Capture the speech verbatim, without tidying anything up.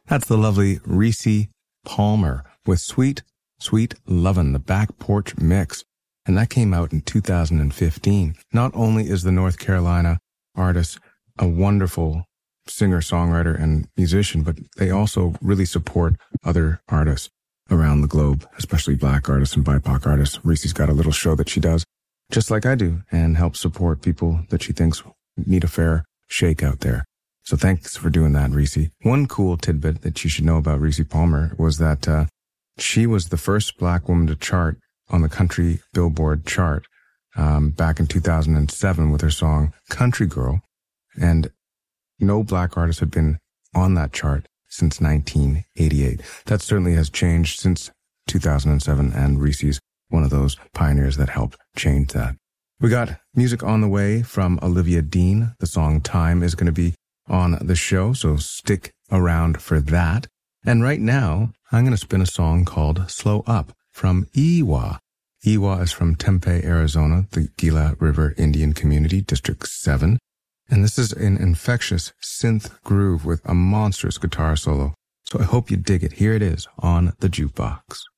That's the lovely Reese Palmer with Sweet, Sweet Lovin', the Back Porch Mix. And that came out in two thousand fifteen. Not only is the North Carolina artist a wonderful singer-songwriter and musician, but they also really support other artists around the globe, especially Black artists and B I P O C artists. Reese's got a little show that she does, just like I do, and helps support people that she thinks need a fair shake out there. So thanks for doing that, Reese. One cool tidbit that you should know about Reese Palmer was that uh, she was the first Black woman to chart on the country Billboard chart um, back in two thousand seven with her song Country Girl. And no Black artist had been on that chart since nineteen eighty-eight. That certainly has changed since two thousand seven, and Reese's one of those pioneers that helped change that. We got music on the way from Olivia Dean. The song Time is going to be on the show, so stick around for that. And right now, I'm going to spin a song called Slow Up from Iwa. Iwa is from Tempe, Arizona, the Gila River Indian Community, District seven. And this is an infectious synth groove with a monstrous guitar solo. So I hope you dig it. Here it is on the jukebox.